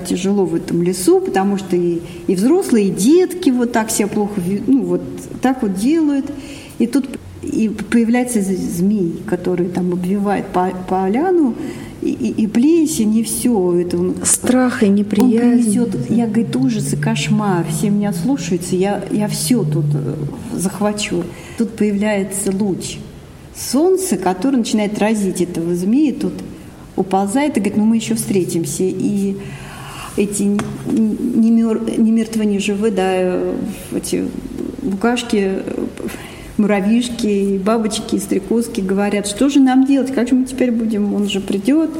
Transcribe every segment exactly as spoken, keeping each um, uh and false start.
Тяжело в этом лесу, потому что и, и взрослые, и детки вот так себя плохо, ну вот так вот делают. И тут и появляется змей, который там обвивает поляну, и, и, и плесень, и все. Это он, страх и неприязнь. Он принесет, я, говорит, ужас и кошмар. Все меня слушаются, я, я все тут захвачу. Тут появляется луч солнца, который начинает разить этого змея, тут уползает и говорит, ну мы еще встретимся. И эти не, мер, не мертвые, не живые, да, эти букашки, муравьишки, бабочки, стрекозки говорят, что же нам делать, как же мы теперь будем, он же придет.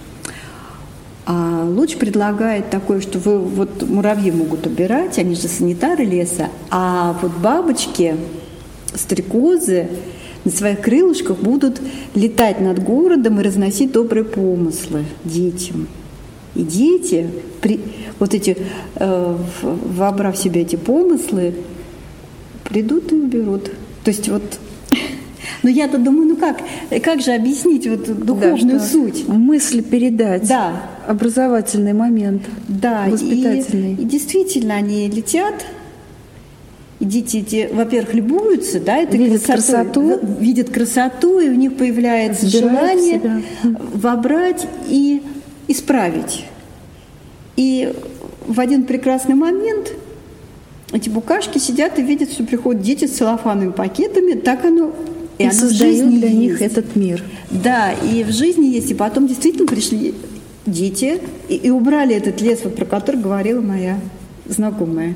А луч предлагает такое, что вы, вот муравьи могут убирать, они же санитары леса, а вот бабочки, стрекозы на своих крылышках будут летать над городом и разносить добрые помыслы детям. И дети, при, вот эти, э, вобрав в себя эти помыслы, придут и уберут. То есть вот, ну я-то думаю, ну как, как же объяснить вот духовную да, суть? Мысль передать, да. Образовательный момент, да, воспитательный. И, и действительно они летят, и дети эти, во-первых, любуются, да, это видят красоту, красоту, видят красоту, и у них появляется желание вобрать и исправить. И в один прекрасный момент эти букашки сидят и видят, что приходят дети с целлофановыми пакетами, так оно и, и создают для есть. Них этот мир. Да, и в жизни есть. И потом действительно пришли дети и, и убрали этот лес, вот, про который говорила моя знакомая.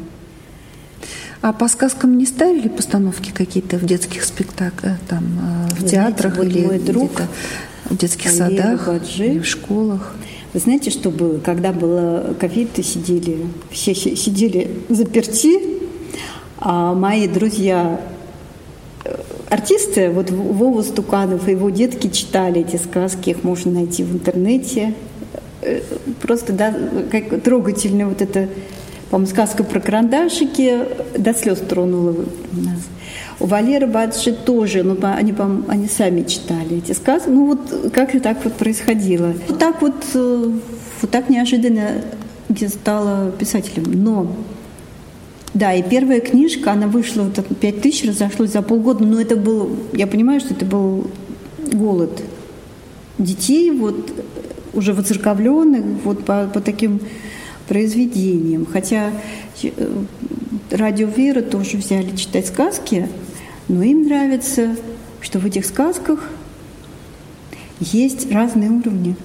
А по сказкам не ставили постановки какие-то в детских спектаклях, там, в Вы театрах знаете, или вот мой друг, в детских садах, Баджи, в школах? Вы знаете, что было? Когда было ковид, сидели, все сидели заперти, а мои друзья, артисты, вот Вова Стуканов и его детки читали эти сказки, их можно найти в интернете. Просто, да, как трогательная вот эта, по-моему, сказка про карандашики, до слез тронула нас. У Валеры Баджи тоже, ну, они, они сами читали эти сказки. Ну, вот как и так вот происходило. Вот так вот, вот так неожиданно я стала писателем. Но, да, и первая книжка, она вышла, вот пять тысяч разошлось за полгода, но это был, я понимаю, что это был голод детей, вот, уже воцерковленных, вот, по, по таким произведениям. Хотя Радио Вера тоже взяли читать сказки, но им нравится, что в этих сказках есть разные уровни.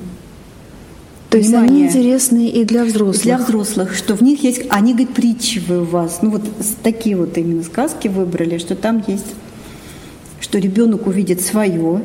То есть они интересны и для взрослых? Для взрослых, что в них есть, они, говорят, притчевые у вас. Ну вот такие вот именно сказки выбрали, что там есть, что ребенок увидит свое,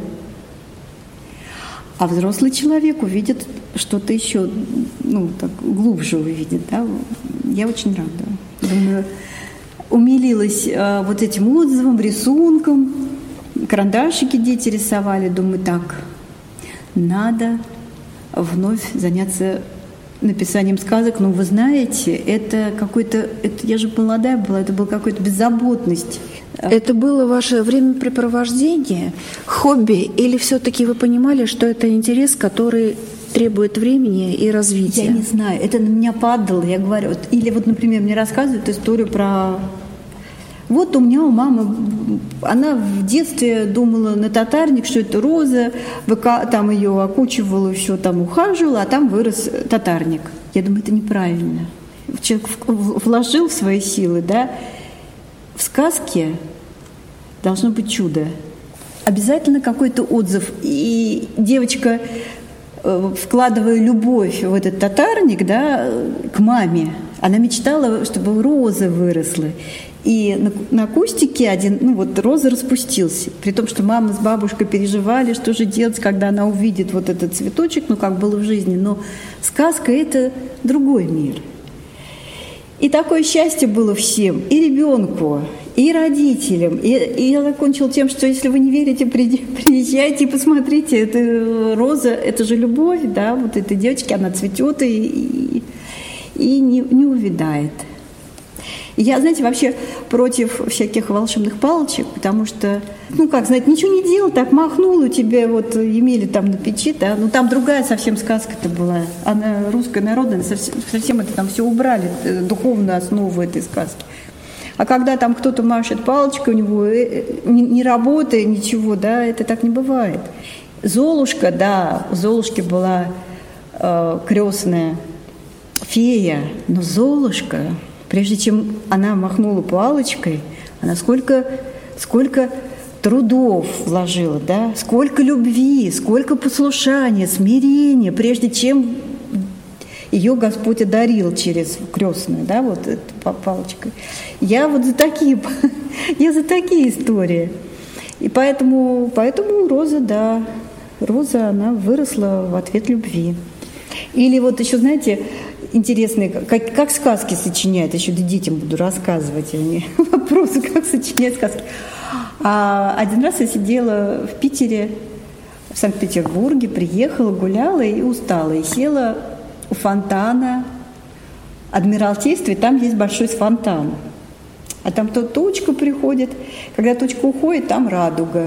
а взрослый человек увидит что-то еще, ну, так глубже увидит, да. Я очень рада. Думаю, умилилась э, вот этим отзывом, рисунком, карандашики дети рисовали. Думаю, так, надо вновь заняться написанием сказок. Но вы знаете, это какой-то, это, я же молодая была, это была какая-то беззаботность. Это было ваше времяпрепровождение, хобби, или все-таки вы понимали, что это интерес, который требует времени и развития? Я не знаю, это на меня падало, я говорю. Вот, или вот, например, мне рассказывают историю про... Вот у меня у мамы, она в детстве думала на татарник, что это роза, там ее окучивала, все там ухаживала, а там вырос татарник. Я думаю, это неправильно. Человек вложил в свои силы, да. В сказке должно быть чудо. Обязательно какой-то отзыв. И девочка, вкладывая любовь в этот татарник, да, к маме, она мечтала, чтобы роза выросла. И на, на кустике один, ну вот роза распустился. При том, что мама с бабушкой переживали, что же делать, когда она увидит вот этот цветочек, ну как было в жизни. Но сказка – это другой мир. И такое счастье было всем, и ребенку, и родителям. И, и я закончила тем, что если вы не верите, приезжайте и посмотрите. Это роза, это же любовь, да, вот этой девочки, она цветет и, и, и не, не увядает. Я, знаете, вообще против всяких волшебных палочек, потому что, ну как, знаете, ничего не делал, так махнул, у тебя вот имели там на печи, да, ну там другая совсем сказка-то была, она русская, народная, совсем, совсем это там все убрали, духовную основу этой сказки. А когда там кто-то машет палочкой, у него не, не работает ничего, да, это так не бывает. Золушка, да, у Золушки была э, крестная фея, но Золушка... Прежде чем она махнула палочкой, она сколько, сколько трудов вложила, да? Сколько любви, сколько послушания, смирения, прежде чем ее Господь одарил через крестную, да, вот этой палочкой. Я вот за такие, я за такие истории. И поэтому, поэтому Роза, да, Роза, она выросла в ответ любви. Или вот еще, знаете, интересные, как, как сказки сочиняют, еще детям буду рассказывать, они вопросы, как сочиняют сказки. А один раз я сидела в Питере, в Санкт-Петербурге, приехала, гуляла и устала, и села у фонтана Адмиралтейства, и там есть большой фонтан. А там то тучка приходит, когда тучка уходит, там радуга.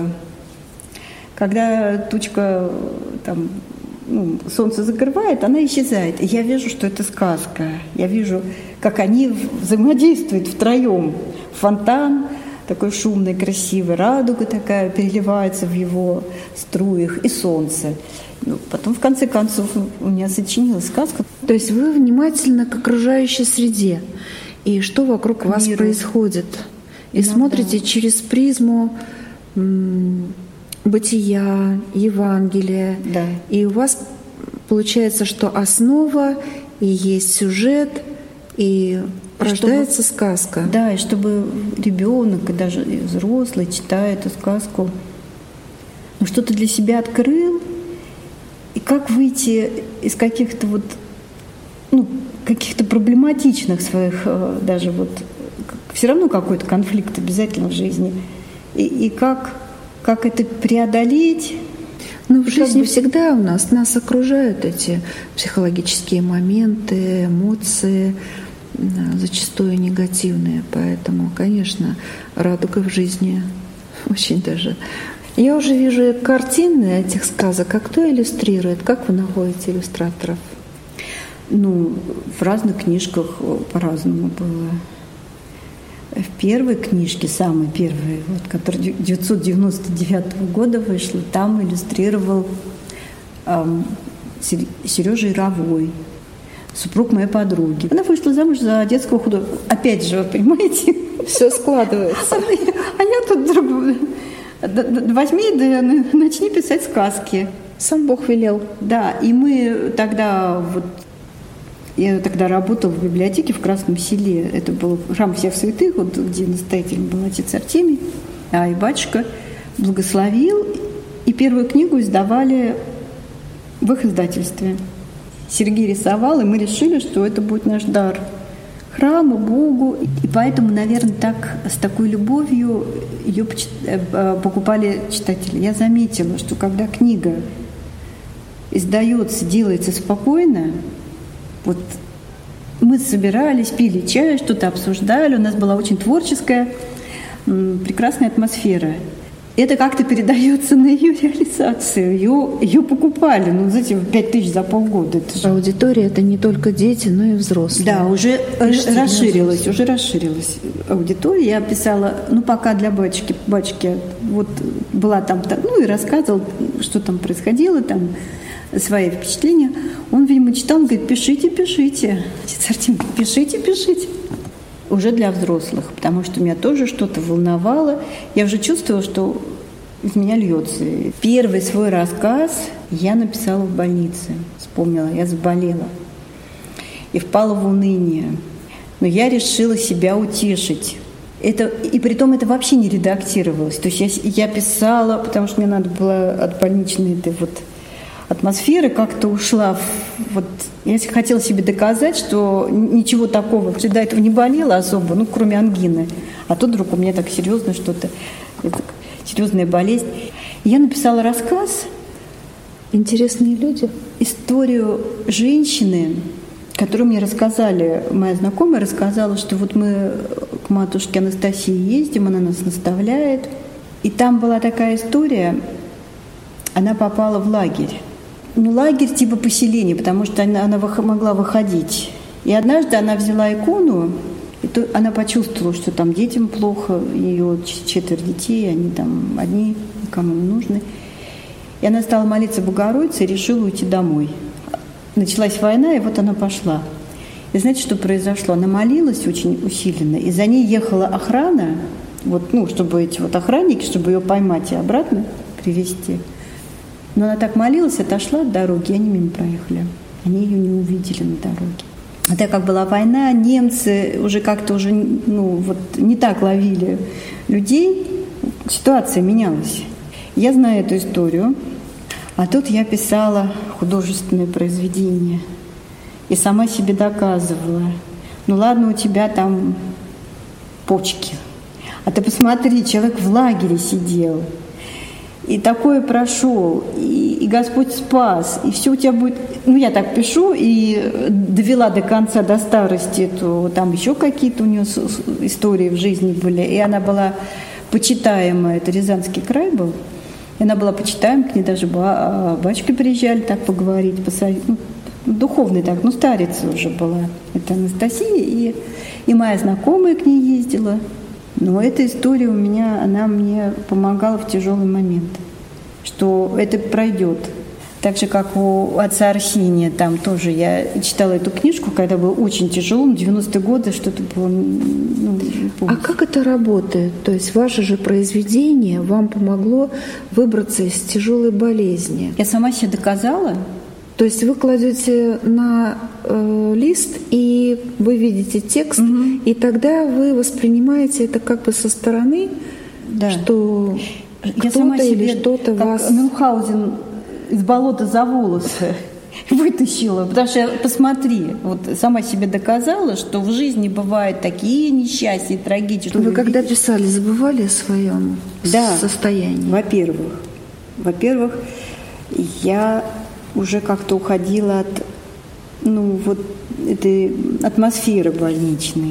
Когда тучка там... Ну, солнце закрывает, она исчезает. И я вижу, что это сказка. Я вижу, как они взаимодействуют втроем. Фонтан такой шумный, красивый, радуга такая переливается в его струях, и солнце. Ну, потом, в конце концов, у меня сочинилась сказка. То есть вы внимательны к окружающей среде и что вокруг к вас миру происходит. И ну, смотрите да. через призму м- бытия, Евангелия. Да. И у вас получается, что основа, и есть сюжет, и рождается чтобы, сказка. Да, и чтобы ребенок, и даже взрослый, читая эту сказку, ну, что-то для себя открыл, и как выйти из каких-то вот, ну, каких-то проблематичных своих, даже вот, все равно какой-то конфликт обязательно в жизни, и, и как... Как это преодолеть? Ну, в жизни бы... всегда у нас, нас окружают эти психологические моменты, эмоции, зачастую негативные. Поэтому, конечно, радуга в жизни очень даже. Я уже вижу картины этих сказок. А кто иллюстрирует? Как вы находите иллюстраторов? Ну, в разных книжках по-разному было. В первой книжке, самой первой, вот, которая девятьсот девяносто девятого года вышла, там иллюстрировал эм, Сережа Яровой, супруг моей подруги. Она вышла замуж за детского художника. Опять же, вы понимаете? Все складывается. А я тут друг... возьми, да начни писать сказки. Сам Бог велел. Да, и мы тогда вот... Я тогда работала в библиотеке в Красном Селе. Это был храм всех святых, вот, где настоятелем был отец Артемий. А и батюшка благословил. И первую книгу издавали в их издательстве. Сергей рисовал, и мы решили, что это будет наш дар храму, Богу. И поэтому, наверное, так, с такой любовью ее покупали читатели. Я заметила, что когда книга издается, делается спокойно, вот мы собирались, пили чай, что-то обсуждали, у нас была очень творческая, прекрасная атмосфера. Это как-то передается на ее реализацию. Ее, ее покупали, ну, знаете, пять тысяч за полгода. Это же... Аудитория — это не только дети, но и взрослые. Да, уже расширилась, уже расширилась аудитория. Я писала, ну, пока для батюшки, батюшки, вот была там, ну, и рассказывал, что там происходило, там, свои впечатления. Он, видимо, читал, он говорит, пишите, пишите. Отец Артемий говорит, пишите, пишите. Уже для взрослых, потому что меня тоже что-то волновало. Я уже чувствовала, что из меня льется. Первый свой рассказ я написала в больнице. Вспомнила, я заболела. И впала в уныние. Но я решила себя утешить. Это, и притом это вообще не редактировалось. То есть я, я писала, потому что мне надо было от больничной этой вот атмосферы как-то ушла. В, вот, я хотела себе доказать, что ничего такого, что до этого не болела особо, ну, кроме ангины. А тут вдруг у меня так серьезно что-то, серьезная болезнь. И я написала рассказ. Интересные люди. Историю женщины, которую мне рассказали, моя знакомая рассказала, что вот мы к матушке Анастасии ездим, она нас наставляет. И там была такая история, она попала в лагерь. Ну, лагерь типа поселения, потому что она, она могла выходить. И однажды она взяла икону, и то она почувствовала, что там детям плохо, ее четверо детей, они там одни, никому не нужны. И она стала молиться Богородице и решила уйти домой. Началась война, и вот она пошла. И знаете, что произошло? Она молилась очень усиленно, и за ней ехала охрана, вот, ну, чтобы эти вот охранники, чтобы ее поймать и обратно привезти. Но она так молилась, отошла от дороги, и они мимо проехали. Они ее не увидели на дороге. А так как была война, немцы уже как-то уже, ну, вот не так ловили людей, ситуация менялась. Я знаю эту историю, а тут я писала художественное произведение и сама себе доказывала. Ну ладно, у тебя там почки, а ты посмотри, человек в лагере сидел, и такое прошел, и, и Господь спас, и все у тебя будет... Ну, я так пишу, и довела до конца, до старости, то там еще какие-то у нее истории в жизни были, и она была почитаемая, это Рязанский край был, и она была почитаема, к ней даже батюшки приезжали так поговорить, посадить, ну, духовный так, ну, старица уже была, это Анастасия, и, и моя знакомая к ней ездила. Но эта история у меня, она мне помогала в тяжелый момент, что это пройдет. Так же, как у отца Арсения, там тоже я читала эту книжку, когда было очень тяжело, в девяностые годы что-то было... Ну, а как это работает? То есть ваше же произведение вам помогло выбраться из тяжелой болезни? Я сама себе доказала. То есть вы кладете на э, лист, и вы видите текст, угу. и тогда вы воспринимаете это как бы со стороны, да. что я кто-то или что-то вас... Мюнхгаузен из болота за волосы вытащила. Потому что, посмотри, вот сама себе доказала, что в жизни бывают такие несчастья, трагические. Вы когда писали, забывали о своем да. состоянии? Во-первых, во-первых, я... уже как-то уходила от, ну, вот этой атмосферы больничной.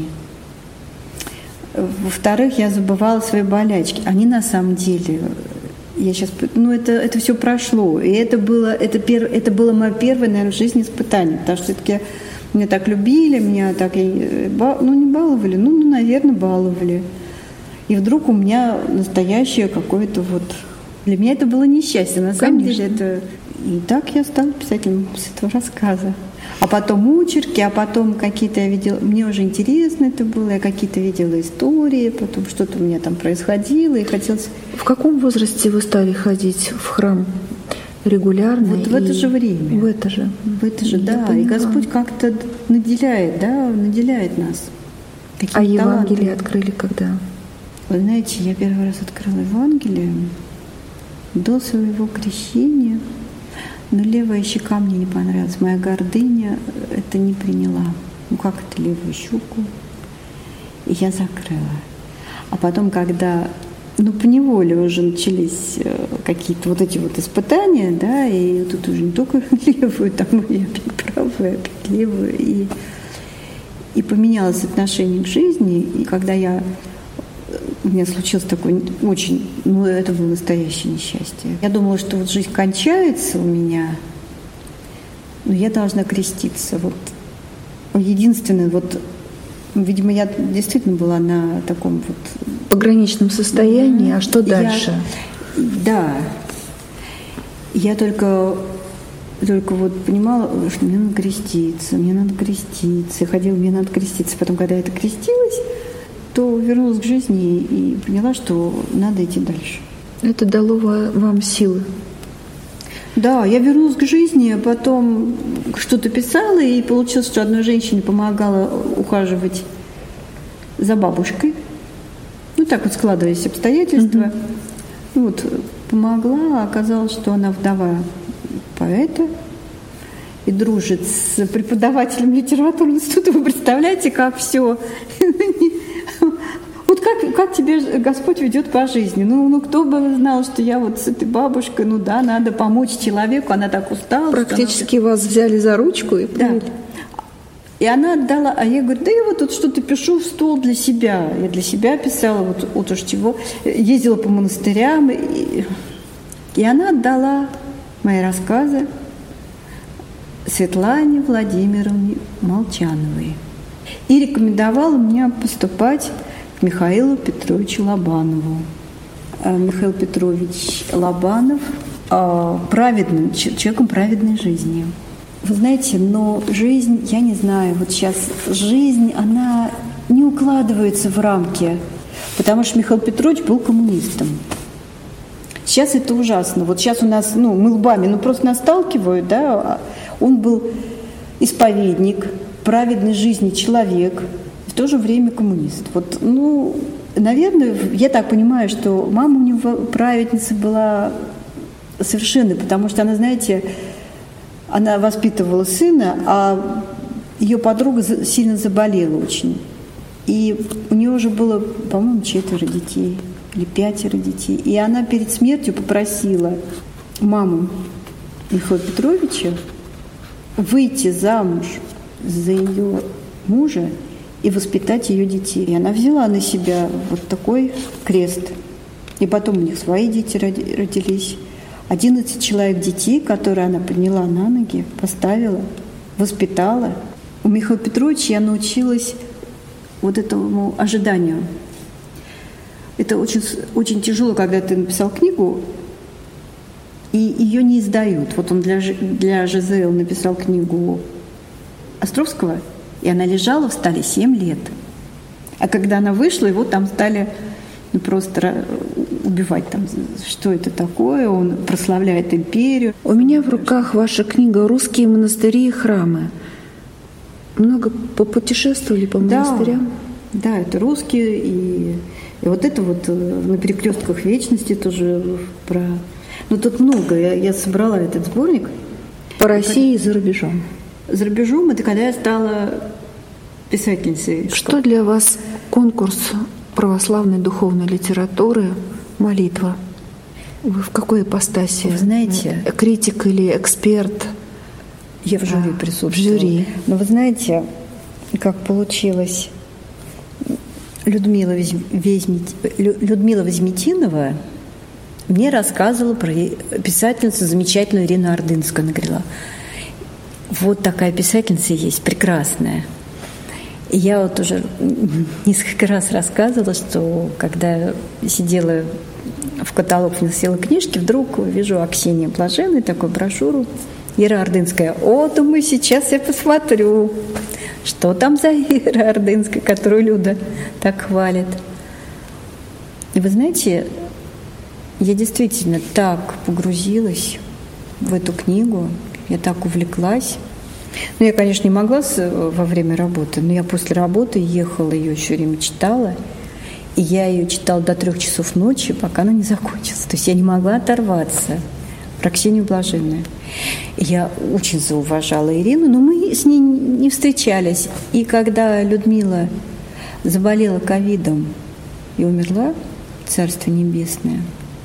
Во-вторых, я забывала свои болячки. Они на самом деле, я сейчас, ну, это, это все прошло. И это было, это, пер, это было мое первое, наверное, в жизни испытание. Потому что все-таки меня так любили, меня так, ну, не баловали, ну, ну, наверное, баловали. И вдруг у меня настоящее какое-то вот... Для меня это было несчастье. На самом Конечно. деле это... И так я стала писателем с этого рассказа. А потом очерки, а потом какие-то я видела... Мне уже интересно это было, я какие-то видела истории, потом что-то у меня там происходило, и хотелось... В каком возрасте вы стали ходить в храм регулярно? Вот в это же время. В это же. В это же, да. И Господь как-то наделяет, да, наделяет нас. А Евангелие открыли когда? Вы знаете, я первый раз открыла Евангелие до своего крещения. Но левая щека мне не понравилась. Моя гордыня это не приняла. Ну как это левую щеку? И я закрыла. А потом, когда, ну, поневоле уже начались какие-то вот эти вот испытания, да, и тут уже не только левую, там и опять правую, опять левую. И, и поменялось отношение к жизни. И когда я... У меня случилось такое очень... Ну, это было настоящее несчастье. Я думала, что вот жизнь кончается у меня, но я должна креститься. Вот единственное, вот... Видимо, я действительно была на таком вот... Пограничном состоянии. А что дальше? Я, да. Я только... Только вот понимала, что мне надо креститься, мне надо креститься. Я ходила, мне надо креститься. Потом, когда я это крестилась, то вернулась к жизни и поняла, что надо идти дальше. Это дало вам силы? Да, я вернулась к жизни, а потом что-то писала, и получилось, что одной женщине помогала ухаживать за бабушкой. Ну, так вот складывались обстоятельства. Mm-hmm. Вот, помогла, а оказалось, что она вдова поэта и дружит с преподавателем литературного института. Вы представляете, как все... Вот как, как тебе Господь ведет по жизни? Ну, ну, кто бы знал, что я вот с этой бабушкой, ну да, надо помочь человеку, она так устала. Практически она... вас взяли за ручку и да. И она отдала, а я говорю, да я вот тут что-то пишу в стол для себя. Я для себя писала, вот, вот уж чего. Ездила по монастырям. И, и она отдала мои рассказы Светлане Владимировне Молчановой. И рекомендовала мне поступать к Михаилу Петровичу Лобанову. Михаил Петрович Лобанов праведным, человеком праведной жизни. Вы знаете, но жизнь, я не знаю, вот сейчас жизнь, она не укладывается в рамки, потому что Михаил Петрович был коммунистом. Сейчас это ужасно. Вот сейчас у нас, ну, мы лбами, ну, просто нас сталкивают, да, он был исповедник, праведной жизни человек, в то же время коммунист. Вот, ну, наверное, я так понимаю, что мама у него праведница была совершенной, потому что она, знаете, она воспитывала сына, а ее подруга сильно заболела очень. И у нее уже было, по-моему, четверо детей или пятеро детей. И она перед смертью попросила маму Михаила Петровича выйти замуж за ее мужа и воспитать ее детей. И она взяла на себя вот такой крест. И потом у них свои дети родились. одиннадцать человек детей, которые она подняла на ноги, поставила, воспитала. У Михаила Петровича я научилась вот этому ожиданию. Это очень, очень тяжело, когда ты написал книгу, и ее не издают. Вот он для, для ЖЗЛ написал книгу Островского, и она лежала в столе семь лет. А когда она вышла, его там стали ну, просто убивать. Там, что это такое, он прославляет империю. У меня в руках ваша книга «Русские монастыри и храмы». Много попутешествовали по монастырям? Да, да, это русские. И, и вот это вот на перекрестках вечности тоже про... Ну, тут много. Я, я собрала этот сборник. По России и за рубежом. За рубежом это когда я стала писательницей. Что для вас конкурс православной духовной литературы «Молитва»? Вы в какой ипостаси? Вы знаете... Критик или эксперт? Я в жюри а, присутствовала. В жюри. Но вы знаете, как получилось? Людмила, Везмет... Людмила Возметинова мне рассказывала про писательницу замечательную Ирину Ордынскую. Она говорила, вот такая писательница есть, прекрасная. И я вот уже несколько раз рассказывала, что когда сидела в каталог, вносила книжки, вдруг вижу Аксинья Блаженной, такую брошюру. Ира Ордынская. О, думаю, сейчас я посмотрю, что там за Ира Ордынская, которую Люда так хвалит. И вы знаете, я действительно так погрузилась в эту книгу, я так увлеклась. Ну, я, конечно, не могла во время работы, но я после работы ехала, ее еще время читала. И я ее читала до трех часов ночи, пока она не закончилась. То есть я не могла оторваться. Про Ксению Блаженную. Я очень зауважала Ирину, но мы с ней не встречались. И когда Людмила заболела ковидом и умерла, Царство Небесное,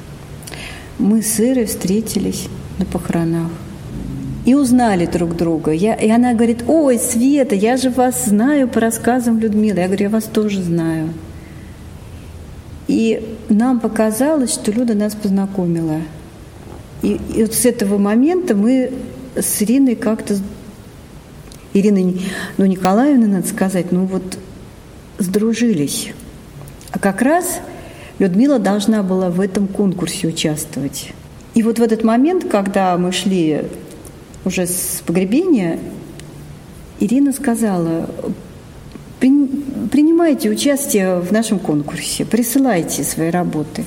мы с Ирой встретились на похоронах и узнали друг друга. Я, и она говорит, ой, Света, я же вас знаю по рассказам Людмилы. Я говорю, я вас тоже знаю. И нам показалось, что Люда нас познакомила. И, и вот с этого момента мы с Ириной как-то... Ириной ну, Николаевной, надо сказать, ну вот сдружились. А как раз Людмила должна была в этом конкурсе участвовать. И вот в этот момент, когда мы шли уже с погребения, Ирина сказала, принимайте участие в нашем конкурсе, присылайте свои работы.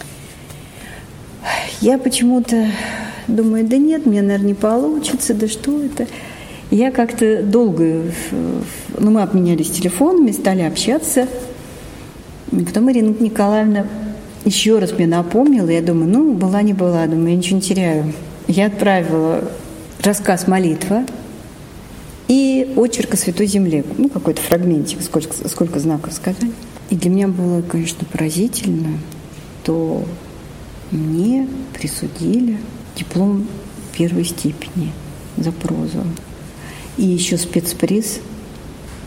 Я почему-то думаю, да нет, мне, наверное, не получится, да что это. Я как-то долго, ну, мы обменялись телефонами, стали общаться. И потом Ирина Николаевна еще раз мне напомнила, я думаю, ну, была не была, думаю, я ничего не теряю. Я отправила рассказ «Молитва» и очерк о Святой Земле, ну, какой-то фрагментик, сколько, сколько знаков сказали. И для меня было, конечно, поразительно, то мне присудили диплом первой степени за прозу. И еще спецприз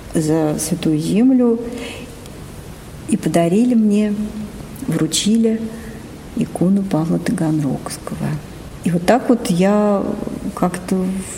за Святую Землю и подарили мне, вручили икону Павла Таганрогского. И вот так вот я как-то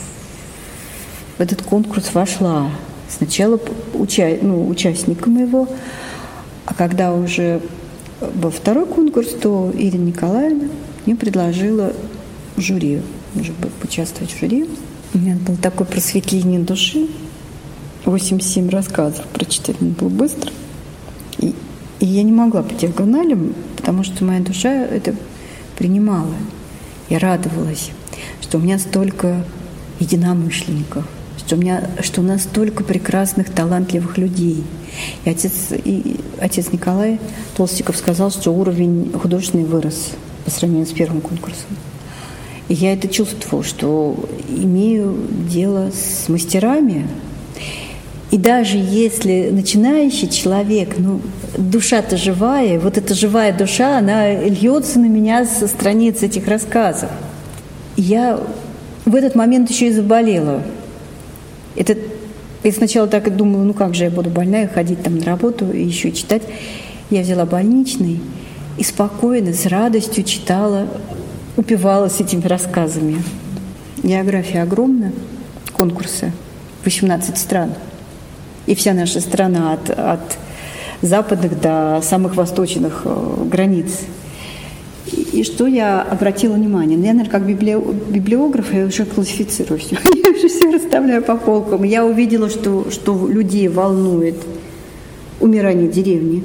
в этот конкурс вошла. Сначала уча... ну, участником его, а когда уже был второй конкурс, то Ирина Николаевна мне предложила жюри, уже поучаствовать в жюри. У меня было такое просветление души. восемьдесят семь рассказов прочитать мне было быстро. И, и я не могла по диагоналям, потому что моя душа это принимала. Я радовалась, что у меня столько единомышленников, что у меня, что у нас столько прекрасных, талантливых людей. И отец, и отец Николай Толстиков сказал, что уровень художественный вырос по сравнению с первым конкурсом. И я это чувствовала, что имею дело с мастерами. И даже если начинающий человек, ну, душа-то живая, вот эта живая душа, она льется на меня со страниц этих рассказов. И я в этот момент еще и заболела. Это, я сначала так и думала, ну как же я буду больная, ходить там на работу и еще и читать. Я взяла больничный и спокойно, с радостью читала, упивалась этими рассказами. География огромная, конкурсы, восемнадцать стран. И вся наша страна от, от западных до самых восточных границ. И, и что я обратила внимание? Ну, я, наверное, как библиограф, я уже классифицирую все. Я уже все расставляю по полкам. Я увидела, что, что людей волнует умирание деревни.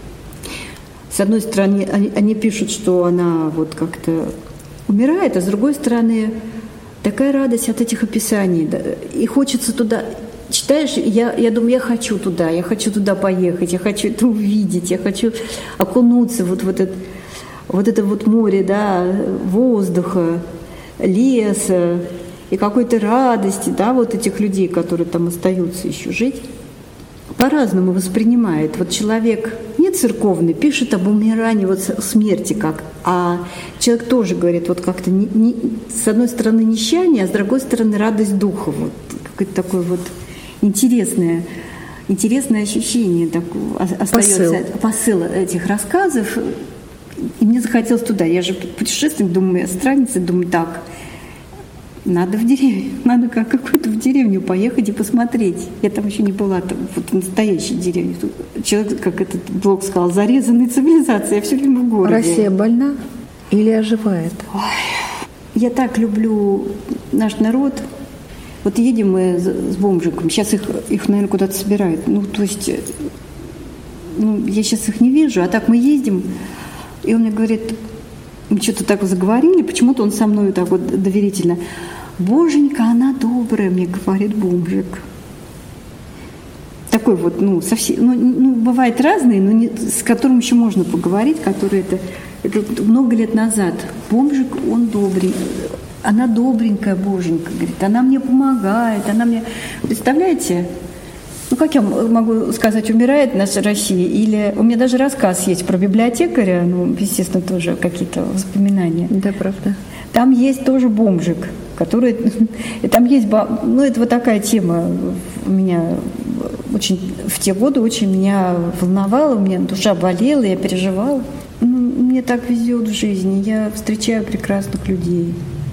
С одной стороны, они, они пишут, что она вот как-то умирает, а с другой стороны, такая радость от этих описаний. Да, и хочется туда... Читаешь, я, я думаю, я хочу туда, я хочу туда поехать, я хочу это увидеть, я хочу окунуться вот в этот, вот это вот море, да, воздуха, леса и какой-то радости, да, вот этих людей, которые там остаются еще жить. По-разному воспринимает. Вот человек не церковный, пишет об умирании, вот смерти как, а человек тоже говорит, вот как-то не, не, с одной стороны нищание, а с другой стороны радость духа, вот какой-то такой вот интересное, интересное ощущение такое остается, посыл. посыл этих рассказов. И мне захотелось туда. Я же путешественник, думаю, страница, думаю, так, надо в деревню, надо как какую-то в деревню поехать и посмотреть. Я там еще не была, там, вот настоящей деревне. Человек, как этот блог сказал, зарезанной цивилизацией, я все время в городе. Россия больна или оживает? Ой, я так люблю наш народ. Вот едем мы с бомжиком, сейчас их, их наверное, куда-то собирают. Ну, то есть, ну, я сейчас их не вижу, а так мы ездим, и он мне говорит, мы что-то так заговорили, почему-то он со мной так вот доверительно. Боженька, она добрая, мне говорит бомжик. Такой вот, ну, совсем, ну, ну бывает разные, но не, с которым еще можно поговорить, который это, это много лет назад. Бомжик, он добрый. Она добренькая, боженька, говорит, она мне помогает, она мне... Представляете? Ну, как я могу сказать, умирает наша Россия? Или у меня даже рассказ есть про библиотекаря, ну, естественно, тоже какие-то воспоминания. Да, правда. Там есть тоже бомжик, который... И там есть... Ну, это вот такая тема у меня очень... В те годы очень меня волновала, у меня душа болела, я переживала. Ну, мне так везет в жизни, я встречаю прекрасных людей.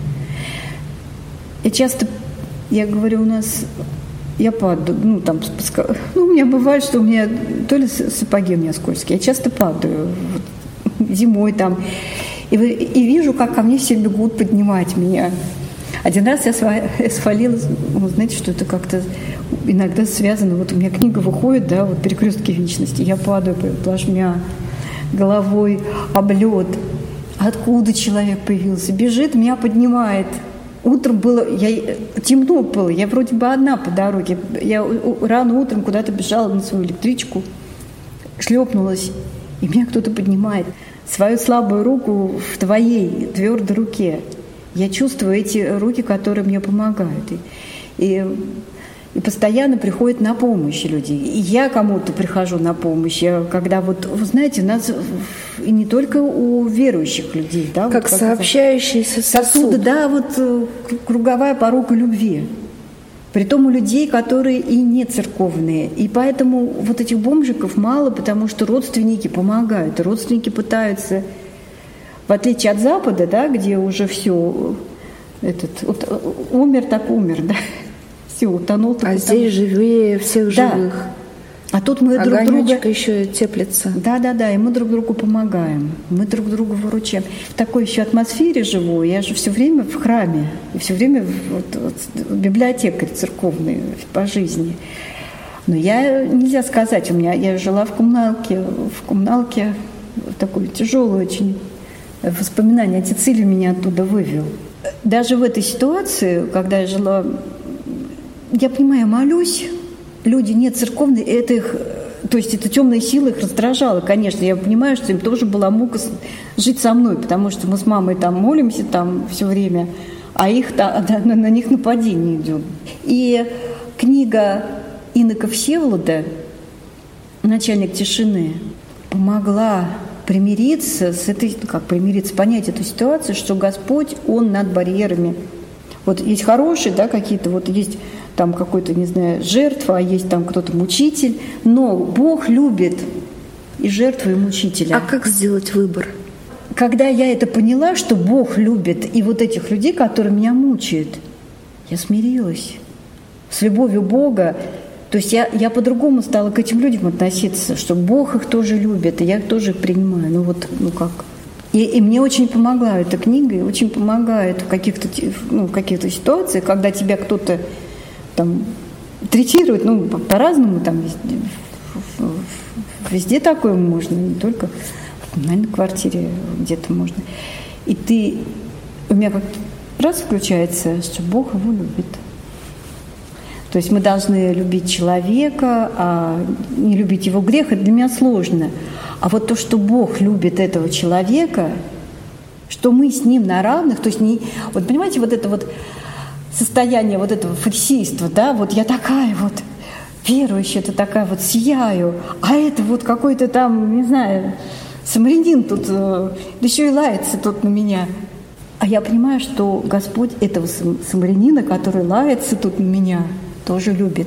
Я часто, я говорю, у нас, я падаю, ну, там, ну, у меня бывает, что у меня, то ли сапоги у меня скользкие, я часто падаю, вот, зимой там, и, и вижу, как ко мне все бегут поднимать меня. Один раз я свалилась, ну, знаете, что это как-то иногда связано, вот у меня книга выходит, да, вот «Перекрестки вечности», я падаю плашмя головой об лед. Откуда человек появился? Бежит, меня поднимает. Утром было, я, темно было, я вроде бы одна по дороге. Я рано утром куда-то бежала на свою электричку, шлепнулась, и меня кто-то поднимает. Свою слабую руку в твоей твердой руке. Я чувствую эти руки, которые мне помогают. И, и, и постоянно приходят на помощь люди. И я кому-то прихожу на помощь. Я, когда вот, вы знаете, у нас и не только у верующих людей, да, как вот, сообщающийся сосуд. сосуд. Да, вот круговая порука любви. Притом у людей, которые и не церковные. И поэтому вот этих бомжиков мало, потому что родственники помогают. Родственники пытаются, в отличие от Запада, да, где уже все, этот, вот, умер так умер, да, все, утонул так А утонул. здесь живее всех Да. живых. А тут мы друг Огонёчек друга... еще теплится. Да, да, да, и мы друг другу помогаем, мы друг другу выручаем. В такой еще атмосфере живу, я же все время в храме, и все время вот, вот, библиотекарь церковный по жизни. Но я, нельзя сказать, у меня, я жила в коммуналке, в коммуналке такой тяжелый очень воспоминание. Отец Илья меня оттуда вывел. Даже в этой ситуации, когда я жила, я понимаю, я молюсь, люди не церковные, это их, то есть это темная сила их раздражала, конечно. Я понимаю, что им тоже была мука жить со мной, потому что мы с мамой там молимся там все время, а их, да, на, на них нападение идет. И книга инока Всеволода «Начальник тишины» помогла примириться с этой, ну, как примириться, понять эту ситуацию, что Господь, Он над барьерами. Вот есть хорошие, да, какие-то, вот есть там какой-то, не знаю, жертва, а есть там кто-то мучитель, но Бог любит и жертву, и мучителя. А как сделать выбор? Когда я это поняла, что Бог любит и вот этих людей, которые меня мучают, я смирилась с любовью Бога. То есть я, я по-другому стала к этим людям относиться, что Бог их тоже любит, и я тоже их принимаю. Ну вот, ну как... И, и мне очень помогла эта книга, и очень помогает в каких-то, ну, в каких-то ситуациях, когда тебя кто-то там третирует, ну, по-разному, там везде, везде такое можно, не только в коммунальной квартире, где-то можно. И ты, у меня как раз включается, что Бог его любит. То есть мы должны любить человека, а не любить его грех, это для меня сложно. А вот то, что Бог любит этого человека, что мы с ним на равных, то есть не... Вот понимаете, вот это вот состояние вот этого фарисейства, да, вот я такая вот верующая, это такая вот сияю, а это вот какой-то там, не знаю, самарянин тут, да еще и лается тут на меня. А я понимаю, что Господь этого самарянина, который лается тут на меня, тоже любит.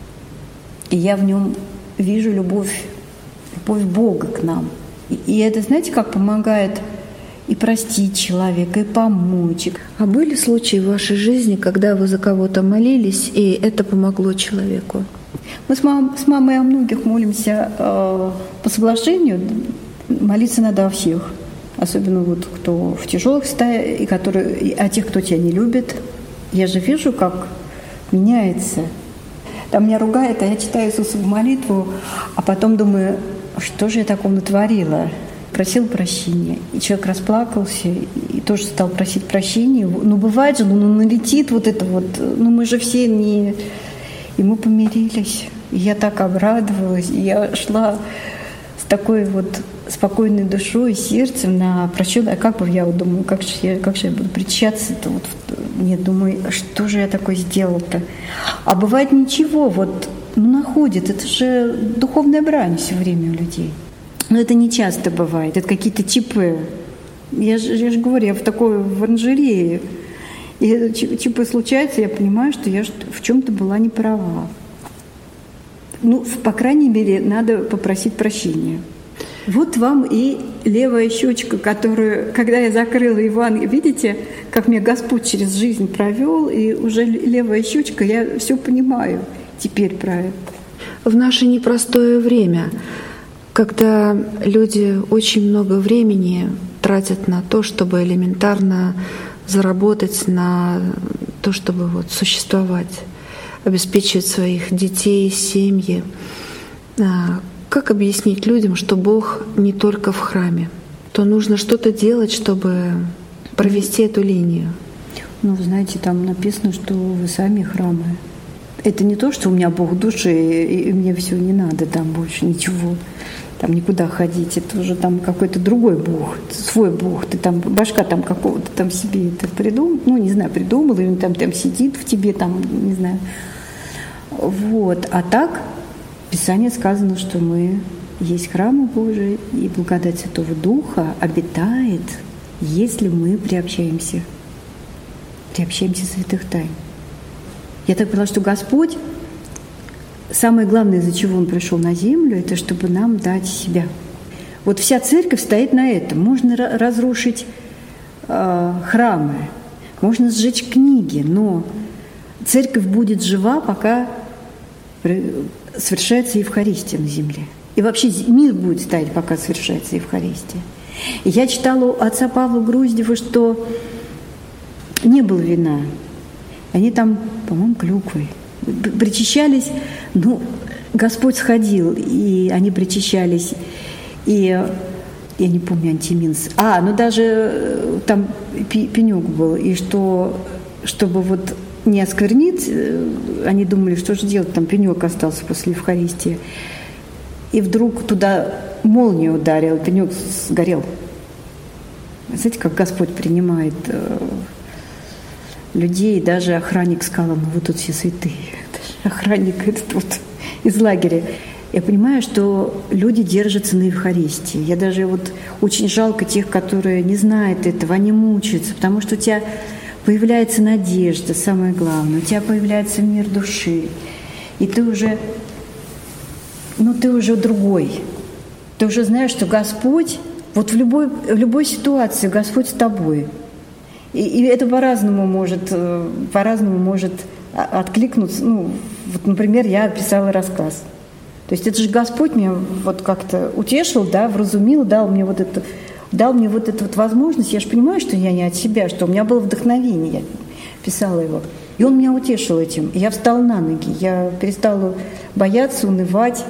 И я в нем вижу любовь, любовь Бога к нам. И, и это, знаете, как помогает и простить человека, и помочь. А были случаи в вашей жизни, когда вы за кого-то молились, и это помогло человеку? Мы с, мам, с мамой о многих молимся э, по соглашению. Молиться надо о всех. Особенно вот кто в тяжелых состояниях, и которые, и о тех, кто тебя не любит. Я же вижу, как меняется. Там меня ругает, а я читаю Иисусову молитву, а потом думаю, что же я такого натворила? Просил прощения. И человек расплакался, и тоже стал просить прощения. Ну, бывает же, ну, налетит вот это вот. Ну, мы же все не... И мы помирились. И я так обрадовалась. И я шла с такой вот спокойной душой и сердцем на прощение. А как бы я вот думаю, как же я, как же я буду причащаться-то? Вот, нет, думаю, что же я такое сделала-то? А бывает ничего, вот, ну, находит. Это же духовная брань все время у людей. Но это не часто бывает. Это какие-то чипы. Я же, я же говорю, я в такой в оранжерее. И чипы случаются, я понимаю, что я в чем-то была не права. Ну, по крайней мере, надо попросить прощения. Вот вам и левая щечка, которую, когда я закрыла Иван, видите, как меня Господь через жизнь провел, и уже левая щечка, я все понимаю теперь про это. В наше непростое время, когда люди очень много времени тратят на то, чтобы элементарно заработать, на то, чтобы вот существовать, обеспечивать своих детей, семьи. Как объяснить людям, что Бог не только в храме? То нужно что-то делать, чтобы провести эту линию. Ну, вы знаете, там написано, что вы сами храмы. Это не то, что у меня Бог в душе, и мне все не надо, там больше ничего, там никуда ходить. Это уже там какой-то другой Бог, свой Бог. Ты там, башка там какого-то там себе это придумал, ну, не знаю, придумал, или он там, там сидит в тебе, там, не знаю. Вот. А так в Писании сказано, что мы есть храм Божий, и благодать Святого Духа обитает, если мы приобщаемся, приобщаемся святых тайн. Я так поняла, что Господь, самое главное, из-за чего Он пришел на землю, это чтобы нам дать себя. Вот вся церковь стоит на этом. Можно разрушить э, храмы, можно сжечь книги, но церковь будет жива, пока совершается Евхаристия на земле. И вообще мир будет стоять, пока совершается Евхаристия. И я читала у отца Павла Груздева, что не было вина. Они там, по-моему, клюквой причащались. Ну, Господь сходил, и они причащались. И я не помню, антиминс. А, ну даже там пенек был. И что, чтобы вот не осквернить, они думали, что же делать, там пенек остался после Евхаристии. И вдруг туда молния ударила, пенек сгорел. Знаете, как Господь принимает людей, даже охранник сказал, ну вы тут все святые. Охранник этот вот из лагеря. Я понимаю, что люди держатся на Евхаристии. Я даже вот очень жалко тех, которые не знают этого, они мучаются, потому что у тебя появляется надежда, самое главное, у тебя появляется мир души, и ты уже, ну ты уже другой. Ты уже знаешь, что Господь, вот в любой, в любой ситуации Господь с тобой. И, и это по-разному может, по-разному может откликнуться. Ну, вот, например, я писала рассказ. То есть это же Господь меня вот как-то утешил, да, вразумил, дал мне вот это, дал мне вот эту вот возможность. Я же понимаю, что я не от себя, что у меня было вдохновение, я писала его. И он меня утешил этим. И я встала на ноги, я перестала бояться, унывать.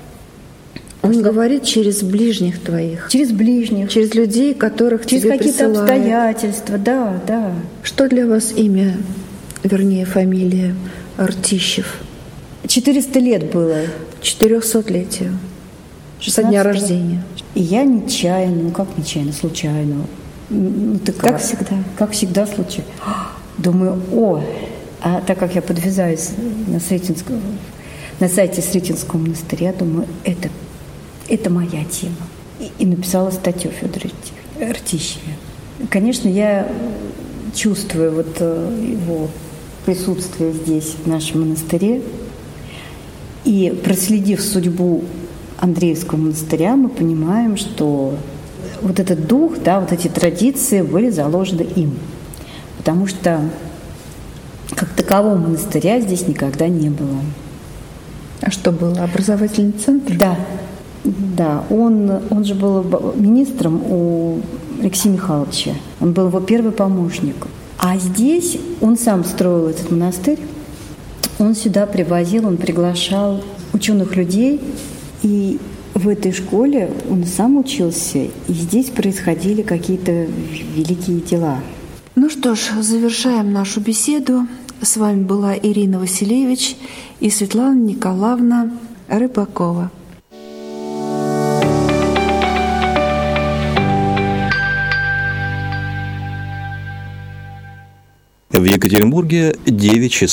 Он что? Говорит через ближних твоих. Через ближних. Через людей, которых через тебе какие-то присылает. Обстоятельства, да, да. Что для вас имя, вернее, фамилия Ртищев? Четыреста лет было. Четырехсотлетию. Со дня рождения. И я нечаянно, ну как нечаянно, случайно. Ну, такая, как всегда. Как всегда случайно. Думаю, о, а так как я подвязаюсь на, Сретенском, на сайте Сретенского монастыря, думаю, это, это моя тема. И, и написала статью Федору Ртищеве. Конечно, я чувствую вот его присутствие здесь, в нашем монастыре. И проследив судьбу Андреевского монастыря, мы понимаем, что вот этот дух, да, вот эти традиции были заложены им. Потому что как такового монастыря здесь никогда не было. А что было? Образовательный центр? Да. Да. Он, он же был министром у Алексея Михайловича. Он был его первый помощник. А здесь он сам строил этот монастырь. Он сюда привозил, он приглашал ученых людей, и в этой школе он сам учился, и здесь происходили какие-то великие дела. Ну что ж, завершаем нашу беседу. С вами была Ирина Василевич и Светлана Николаевна Рыбакова. В Екатеринбурге девять часов.